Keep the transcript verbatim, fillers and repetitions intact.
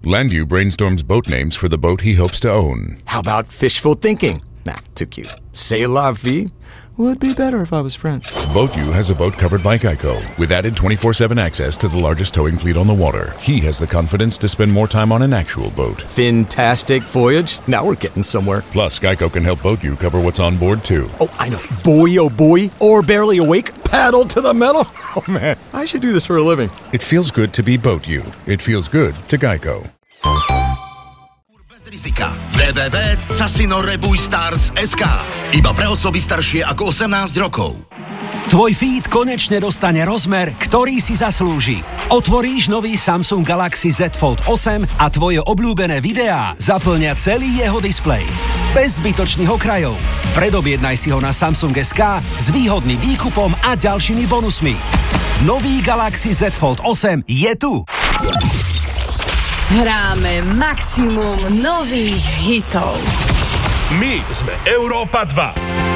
Landu brainstorms boat names for the boat he hopes to own. How about fishful thinking? Nah, too cute. C'est la vie would be better if I was French. BoatU has a boat covered by Geico with added twenty-four seven access to the largest towing fleet on the water. He has the confidence to spend more time on an actual boat. Fantastic voyage. Now we're getting somewhere. Plus, Geico can help BoatU cover what's on board, too. Oh, I know. Boy, oh boy. Or barely awake. Paddle to the metal. Oh, man. I should do this for a living. It feels good to be BoatU. It feels good to Geico. Rizika. w w w bodka casino rebuj stars bodka es ká. Iba pre osoby staršie ako osemnásť rokov. Tvoj feed konečne dostane rozmer, ktorý si zaslúži. Otvoríš nový Samsung Galaxy Z Fold osem a tvoje obľúbené videá zaplnia celý jeho displej. Bez zbytočných okrajov. Predobjednaj si ho na Samsung bodka es ká s výhodným výkupom a ďalšími bonusmi. Nový Galaxy Z Fold osem je tu. Hráme maximum nových hitov. My sme Európa dva.